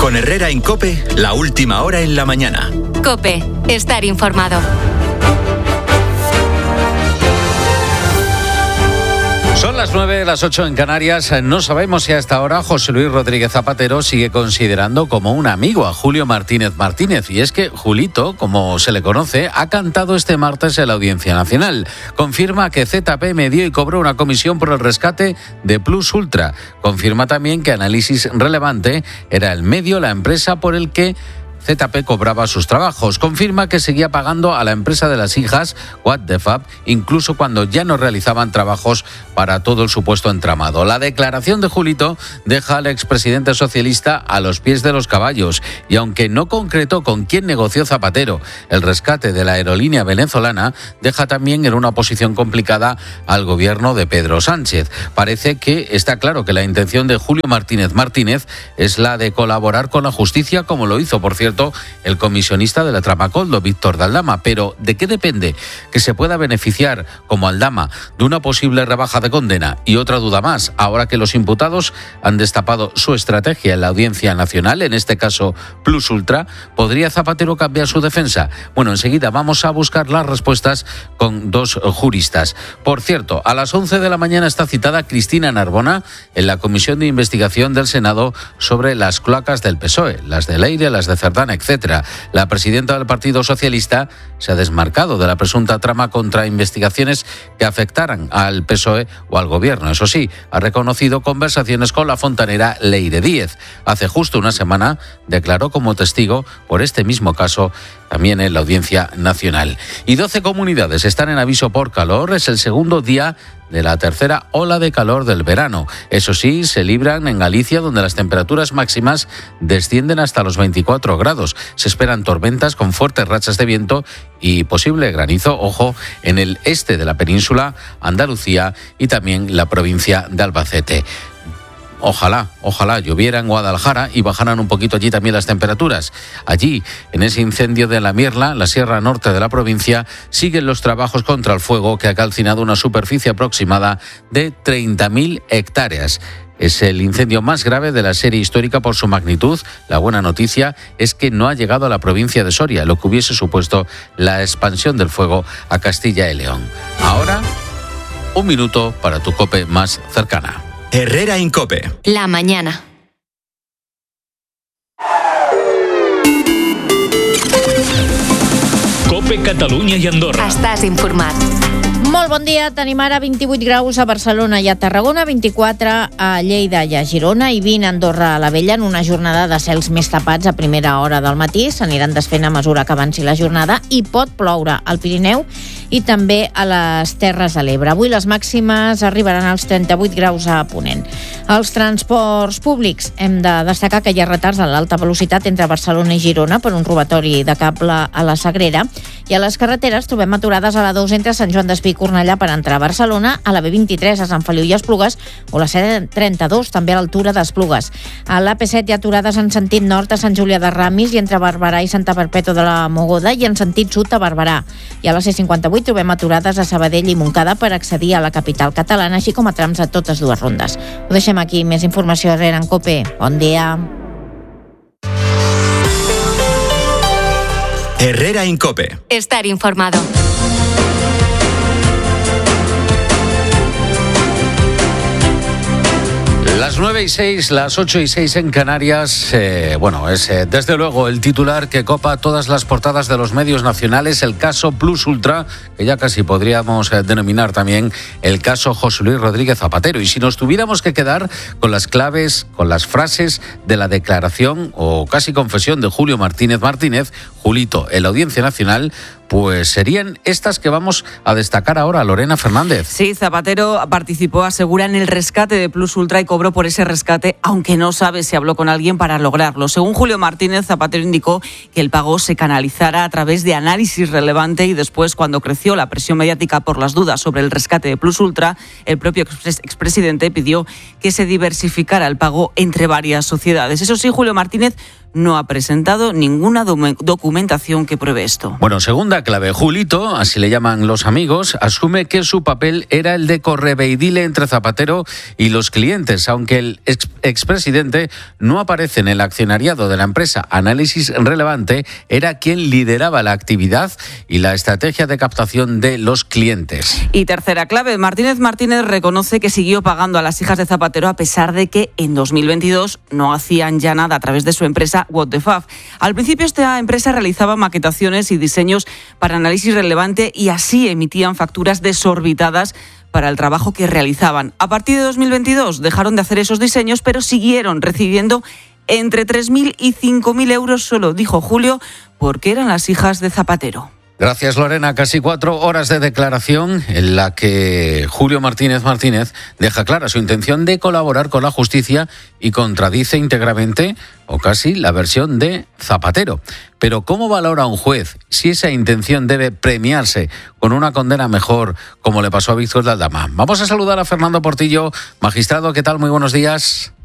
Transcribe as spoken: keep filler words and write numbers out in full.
Con Herrera en COPE, la última hora en la mañana. COPE, estar informado. Son las nueve, las ocho en Canarias. No sabemos si hasta ahora José Luis Rodríguez Zapatero sigue considerando como un amigo a Julio Martínez Martínez. Y es que Julito, como se le conoce, ha cantado este martes en la Audiencia Nacional. Confirma que Z P me dio y cobró una comisión por el rescate de Plus Ultra. Confirma también que Análisis Relevante era el medio, la empresa por el que Z P cobraba sus trabajos. Confirma que seguía pagando a la empresa de las hijas, What the Fab, incluso cuando ya no realizaban trabajos para todo el supuesto entramado. La declaración de Julito deja al expresidente socialista a los pies de los caballos y aunque no concretó con quién negoció Zapatero el rescate de la aerolínea venezolana, deja también en una posición complicada al gobierno de Pedro Sánchez. Parece que está claro que la intención de Julio Martínez Martínez es la de colaborar con la justicia, como lo hizo, por cierto, el comisionista de la trama Coldo, Víctor de Aldama. Pero ¿de qué depende que se pueda beneficiar como Aldama de una posible rebaja de condena? Y otra duda más, ahora que los imputados han destapado su estrategia en la Audiencia Nacional, en este caso Plus Ultra, ¿podría Zapatero cambiar su defensa? Bueno, enseguida vamos a buscar las respuestas con dos juristas. Por cierto, a las once de la mañana está citada Cristina Narbona en la Comisión de Investigación del Senado sobre las cloacas del P S O E, las de Leire, las de Cerdán, etcétera. La presidenta del Partido Socialista se ha desmarcado de la presunta trama contra investigaciones que afectaran al P S O E o al gobierno. Eso sí, ha reconocido conversaciones con la fontanera Leire Díez. Hace justo una semana declaró como testigo por este mismo caso también en la Audiencia Nacional. Y doce comunidades están en aviso por calor. Es el segundo día de la tercera ola de calor del verano. Eso sí, se libran en Galicia, donde las temperaturas máximas descienden hasta los veinticuatro grados. Se esperan tormentas con fuertes rachas de viento y posible granizo, ojo, en el este de la península, Andalucía y también la provincia de Albacete. Ojalá, ojalá lloviera en Guadalajara y bajaran un poquito allí también las temperaturas. Allí, en ese incendio de la Mierla, la sierra norte de la provincia, siguen los trabajos contra el fuego que ha calcinado una superficie aproximada de treinta mil hectáreas. Es el incendio más grave de la serie histórica por su magnitud. La buena noticia es que no ha llegado a la provincia de Soria, lo que hubiese supuesto la expansión del fuego a Castilla y León. Ahora, un minuto para tu COPE más cercana. Herrera en COPE. La mañana. COPE Catalunya i Andorra. Estàs informat. Molt bon dia. Tenim ara vint-i-vuit graus a Barcelona i a Tarragona, vint-i-quatre a Lleida i a Girona i vint a Andorra la Vella en una jornada de cels més tapats a primera hora del matí. S'aniran desfent a mesura que avanci la jornada i pot ploure al Pirineu i també a les Terres de l'Ebre. Avui les màximes arribaran als trenta-vuit graus a Ponent. Els transports públics. Hem de destacar que hi ha retards a l'alta velocitat entre Barcelona i Girona per un robatori de cable a la Sagrera i a les carreteres trobem aturades a la dos entre Sant Joan d'Espí i Cornellà per entrar a Barcelona, a la B vint-i-tres a Sant Feliu i Esplugues o la C trenta-dos també a l'altura d'Esplugues. A l'A P set hi ha aturades en sentit nord a Sant Julià de Ramis i entre Barberà i Santa Perpètua de la Mogoda i en sentit sud a Barberà. I a la C cinquanta-vuit trobem aturades a Sabadell i Montcada per accedir a la capital catalana, així com a trams a totes dues rondes. Ho deixem aquí. Més informació a Herrera en COPE. Bon dia. Herrera en COPE. Estar informado. Las nueve y seis, las ocho y seis en Canarias. Eh, bueno, es eh, desde luego el titular que copa todas las portadas de los medios nacionales, el caso Plus Ultra, que ya casi podríamos eh, denominar también el caso José Luis Rodríguez Zapatero. Y si nos tuviéramos que quedar con las claves, con las frases de la declaración o casi confesión de Julio Martínez Martínez, Julito, en la Audiencia Nacional, pues serían estas que vamos a destacar ahora, Lorena Fernández. Sí, Zapatero participó, asegura, en el rescate de Plus Ultra y cobró por ese rescate, aunque no sabe si habló con alguien para lograrlo. Según Julio Martínez, Zapatero indicó que el pago se canalizara a través de Análisis Relevante y después, cuando creció la presión mediática por las dudas sobre el rescate de Plus Ultra, el propio expresidente pidió que se diversificara el pago entre varias sociedades. Eso sí, Julio Martínez no ha presentado ninguna do- documentación que pruebe esto. Bueno, segunda clave. Julito, así le llaman los amigos, asume que su papel era el de correveidile entre Zapatero y los clientes, aunque el ex- expresidente no aparece en el accionariado de la empresa Análisis Relevante, era quien lideraba la actividad y la estrategia de captación de los clientes. Y tercera clave, Martínez Martínez reconoce que siguió pagando a las hijas de Zapatero a pesar de que en dos mil veintidós no hacían ya nada a través de su empresa What the Fab. Al principio esta empresa realizaba maquetaciones y diseños para Análisis Relevante y así emitían facturas desorbitadas para el trabajo que realizaban. A partir de dos mil veintidós dejaron de hacer esos diseños, pero siguieron recibiendo entre tres mil y cinco mil euros solo, dijo Julio, porque eran las hijas de Zapatero. Gracias, Lorena. Casi cuatro horas de declaración en la que Julio Martínez Martínez deja clara su intención de colaborar con la justicia y contradice íntegramente, o casi, la versión de Zapatero. Pero ¿cómo valora un juez si esa intención debe premiarse con una condena mejor, como le pasó a Víctor de Aldama? Vamos a saludar a Fernando Portillo, magistrado. ¿Qué tal? Muy buenos días.